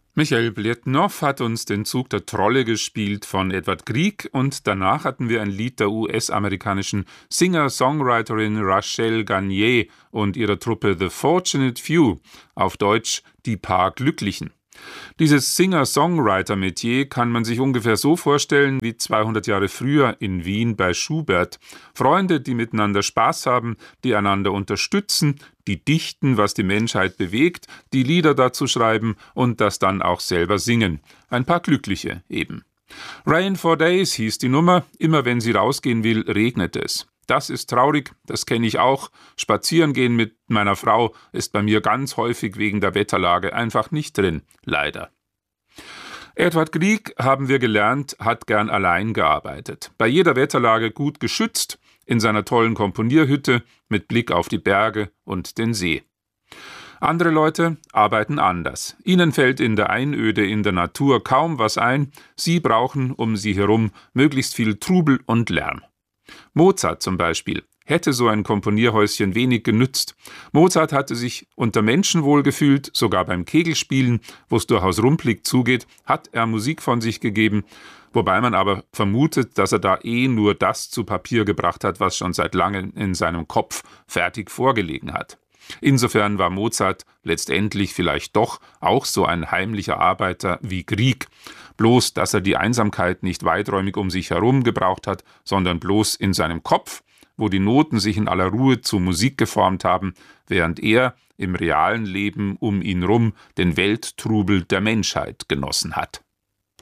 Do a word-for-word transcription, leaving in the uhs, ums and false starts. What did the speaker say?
Michael Bljetnow hat uns den Zug der Trolle gespielt von Edward Grieg und danach hatten wir ein Lied der U S-amerikanischen Singer-Songwriterin Rachel Garnier und ihrer Truppe The Fortunate Few, auf Deutsch Die paar Glücklichen. Dieses Singer-Songwriter-Metier kann man sich ungefähr so vorstellen wie zweihundert Jahre früher in Wien bei Schubert. Freunde, die miteinander Spaß haben, die einander unterstützen, die dichten, was die Menschheit bewegt, die Lieder dazu schreiben und das dann auch selber singen. Ein paar Glückliche eben. Rain for Days hieß die Nummer, immer wenn sie rausgehen will, regnet es. Das ist traurig, das kenne ich auch. Spazieren gehen mit meiner Frau ist bei mir ganz häufig wegen der Wetterlage einfach nicht drin, leider. Edward Grieg, haben wir gelernt, hat gern allein gearbeitet. Bei jeder Wetterlage gut geschützt, in seiner tollen Komponierhütte mit Blick auf die Berge und den See. Andere Leute arbeiten anders. Ihnen fällt in der Einöde in der Natur kaum was ein. Sie brauchen um sie herum möglichst viel Trubel und Lärm. Mozart zum Beispiel hätte so ein Komponierhäuschen wenig genützt. Mozart hatte sich unter Menschen wohlgefühlt, sogar beim Kegelspielen, wo es durchaus rumpelig zugeht, hat er Musik von sich gegeben, wobei man aber vermutet, dass er da eh nur das zu Papier gebracht hat, was schon seit langem in seinem Kopf fertig vorgelegen hat. Insofern war Mozart letztendlich vielleicht doch auch so ein heimlicher Arbeiter wie Grieg. Bloß, dass er die Einsamkeit nicht weiträumig um sich herum gebraucht hat, sondern bloß in seinem Kopf, wo die Noten sich in aller Ruhe zu Musik geformt haben, während er im realen Leben um ihn rum den Welttrubel der Menschheit genossen hat.